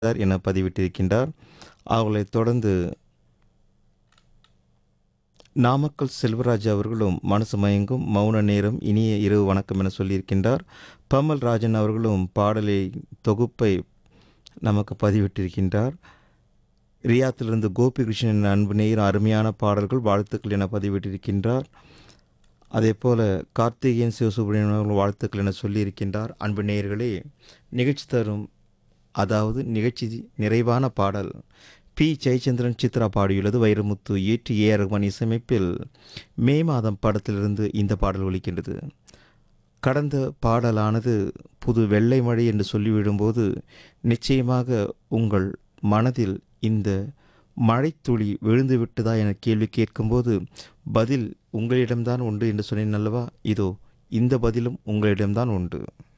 என பதிவிட்டிருக்கின்றார். அவர்களைத் தொடர்ந்து நாமக்கல் செல்வராஜ் அவர்களும் மனசு மயங்கும் மௌன நேரம் இனிய இரவு வணக்கம் என சொல்லியிருக்கின்றார். பமல் ராஜன் அவர்களும் பாடலை தொகுப்பை நமக்கு பதிவிட்டிருக்கின்றார். ரியாத்திலிருந்து கோபிகிருஷ்ணன் அன்பு நேயர் அருமையான பாடல்கள் வாழ்த்துக்கள் என பதிவிட்டிருக்கின்றார். அதேபோல கார்த்திகேயன் சிவசுப்ரமணியன் அவர்கள் வாழ்த்துக்கள் என சொல்லியிருக்கின்றார். அன்பு நேயர்களே, நிகழ்ச்சி தரும் நிகழ்ச்சி நிறைவான பாடல் பி ஜெயச்சந்திரன் சித்ரா பாடியுள்ளது. வைரமுத்து ஏற்றி ஏ ஆர் ரஹ்மான் இசையமைப்பில் மே மாதம் படத்திலிருந்து இந்த பாடல் ஒலிக்கின்றது. கடந்த பாடலானது புது வெள்ளை மழை என்று சொல்லிவிடும்போது நிச்சயமாக உங்கள் மனதில் இந்த மழைத்துளி விழுந்து விட்டதா என கேள்வி கேட்கும்போது பதில் உங்களிடம்தான் உண்டு என்று சொன்னேன் அல்லவா? இதோ இந்த பதிலும் உங்களிடம்தான் உண்டு.